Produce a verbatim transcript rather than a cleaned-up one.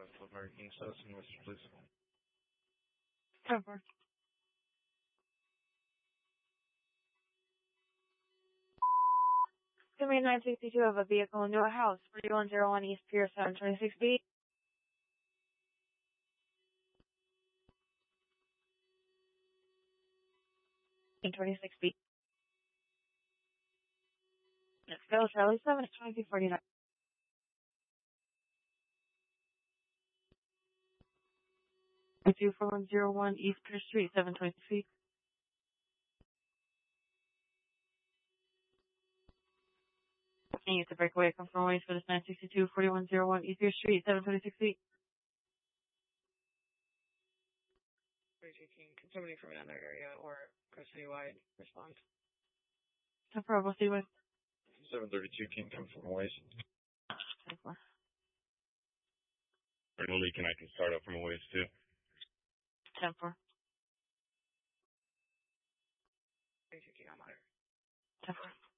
Boulevard, East Austin, Western, please. ten four. Coming nine sixty-two of a vehicle into a house, forty-one oh one East Pier, seven twenty-six B. In twenty-six B. Let's go, Charlie seven at twenty-two forty-nine. two four one zero one East Pier Street, seven twenty-six feet. Can you use the breakaway come from ways for this nine sixty-two forty-one oh one East Pier Street, seven twenty-six feet? Can somebody from another area or go citywide respond? No problem, see what? seven thirty-two can come from ways. ten four. Or can I can start up from a ways too. ten four. thirty-two King on monitor. ten four.